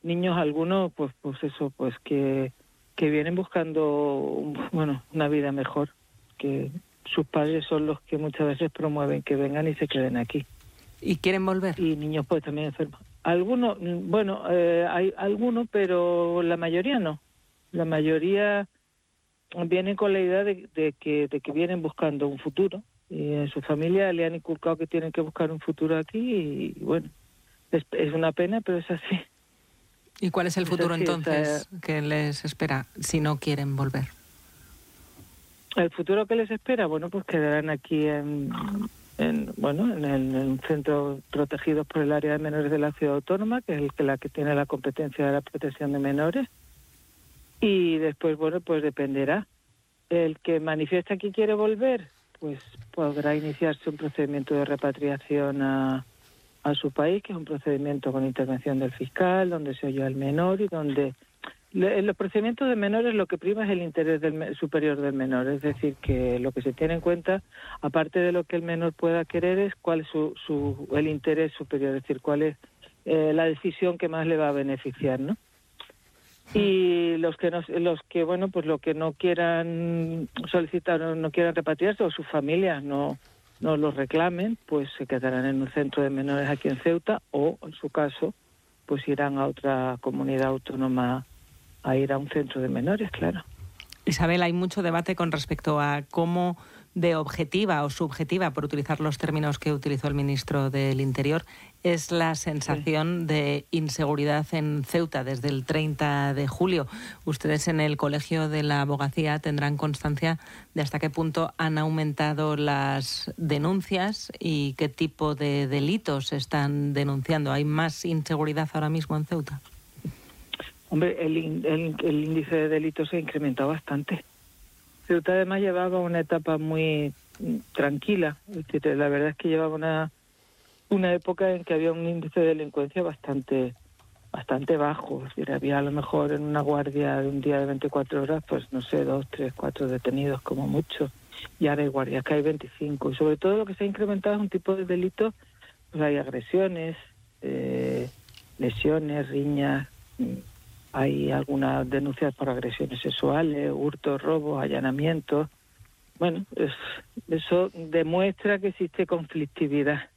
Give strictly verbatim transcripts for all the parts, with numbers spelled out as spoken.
niños algunos, pues pues eso, pues que, que vienen buscando, bueno, una vida mejor, que sus padres son los que muchas veces promueven que vengan y se queden aquí. ¿Y quieren volver? Y niños pues también enfermos. Algunos, bueno, eh, hay algunos, pero la mayoría no. La mayoría vienen con la idea de, de que de que vienen buscando un futuro. Y en su familia le han inculcado que tienen que buscar un futuro aquí y, bueno, es, es una pena, pero es así. ¿Y cuál es el es futuro así, entonces o sea, que les espera si no quieren volver? El futuro que les espera, bueno, pues quedarán aquí en, en bueno, en, el, en un centro protegido por el área de menores de la ciudad autónoma, que es el que la que tiene la competencia de la protección de menores. Y después, bueno, pues dependerá. El que manifiesta que quiere volver, pues podrá iniciarse un procedimiento de repatriación a, a su país, que es un procedimiento con intervención del fiscal, donde se oye al menor y donde... En los procedimientos de menores lo que prima es el interés del superior del menor, es decir, que lo que se tiene en cuenta, aparte de lo que el menor pueda querer, es cuál es su, su, el interés superior, es decir, cuál es eh, la decisión que más le va a beneficiar, ¿no? Y los que no, los que bueno, pues lo que no quieran solicitar o no quieran repatriarse o sus familias no no los reclamen, pues se quedarán en un centro de menores aquí en Ceuta o, en su caso, pues irán a otra comunidad autónoma a ir a un centro de menores, claro. Isabel, hay mucho debate con respecto a cómo de objetiva o subjetiva, por utilizar los términos que utilizó el ministro del Interior, es la sensación sí. de inseguridad en Ceuta desde el treinta de julio. Ustedes en el Colegio de la Abogacía tendrán constancia de hasta qué punto han aumentado las denuncias y qué tipo de delitos se están denunciando. ¿Hay más inseguridad ahora mismo en Ceuta? Hombre, el, el, el índice de delitos se ha incrementado bastante. Ceuta además llevaba una etapa muy tranquila. Es decir, la verdad es que llevaba una, una época en que había un índice de delincuencia bastante bastante bajo. Es decir, había a lo mejor en una guardia de un día de veinticuatro horas, pues no sé, dos, tres, cuatro detenidos como mucho. Y ahora hay guardias que hay veinticinco. Y sobre todo lo que se ha incrementado es un tipo de delitos, pues hay agresiones, eh, lesiones, riñas. Hay algunas denuncias por agresiones sexuales, hurtos, robos, allanamientos. Bueno, es, eso demuestra que existe conflictividad.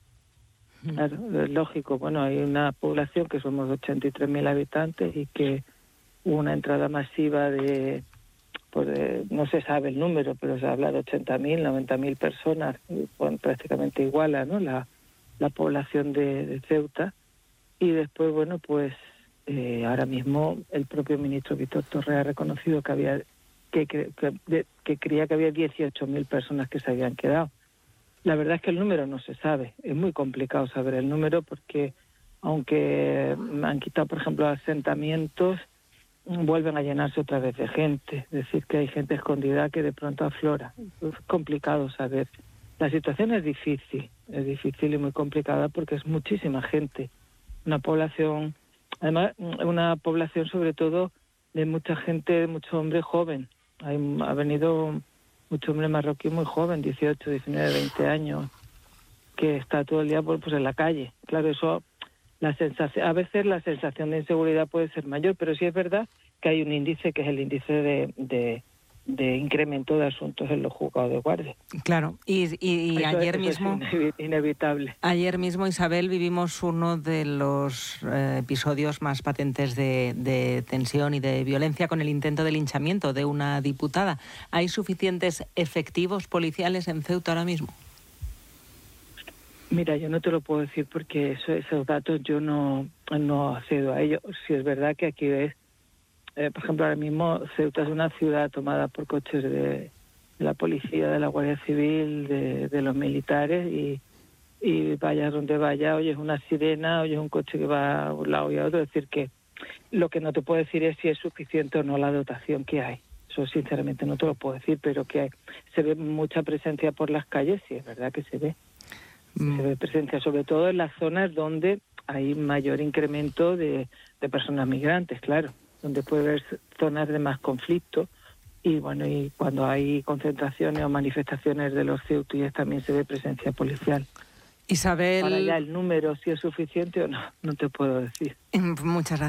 Claro, es lógico. Bueno, hay una población que somos ochenta y tres mil habitantes y que hubo una entrada masiva de, pues de, no se sabe el número, pero se habla de ochenta mil, noventa mil personas, bueno, prácticamente igual a, ¿no? la, la población de, de Ceuta. Y después, bueno, pues Eh, ahora mismo el propio ministro Víctor Torres ha reconocido que había que, que, que, de, que creía que había dieciocho mil personas que se habían quedado. La verdad es que el número no se sabe. Es muy complicado saber el número porque aunque han quitado, por ejemplo, asentamientos, vuelven a llenarse otra vez de gente. Es decir, que hay gente escondida que de pronto aflora. Es complicado saber. La situación es difícil, es difícil y muy complicada porque es muchísima gente. Una población... Además, una población sobre todo de mucha gente, de mucho hombre joven. Hay, ha venido mucho hombre marroquí muy joven, dieciocho, diecinueve, veinte años, que está todo el día pues, en la calle. Claro, eso, la sensación, a veces la sensación de inseguridad puede ser mayor, pero sí es verdad que hay un índice que es el índice de, de, de incremento de asuntos en los juzgados de guardia. Claro, y, y, y eso, ayer eso mismo... es inevitable. Ayer mismo, Isabel, vivimos uno de los eh, episodios más patentes de, de tensión y de violencia con el intento de linchamiento de una diputada. ¿Hay suficientes efectivos policiales en Ceuta ahora mismo? Mira, yo no te lo puedo decir porque eso, esos datos yo no, no accedo a ellos. Si es verdad que aquí ves, eh, por ejemplo, ahora mismo Ceuta es una ciudad tomada por coches de, de la policía, de la Guardia Civil, de, de los militares y, y vaya donde vaya, oyes una sirena, oyes un coche que va a un lado y a otro. Es decir, que lo que no te puedo decir es si es suficiente o no la dotación que hay. Eso sinceramente no te lo puedo decir, pero que hay, se ve mucha presencia por las calles, sí, es verdad que se ve. Se ve presencia sobre todo en las zonas donde hay mayor incremento de, de personas migrantes, claro, donde puede haber zonas de más conflicto y bueno, y cuando hay concentraciones o manifestaciones de los ceutíes también se ve presencia policial. Isabel... Ahora ya el número, si es suficiente o no, no te puedo decir. Muchas gracias.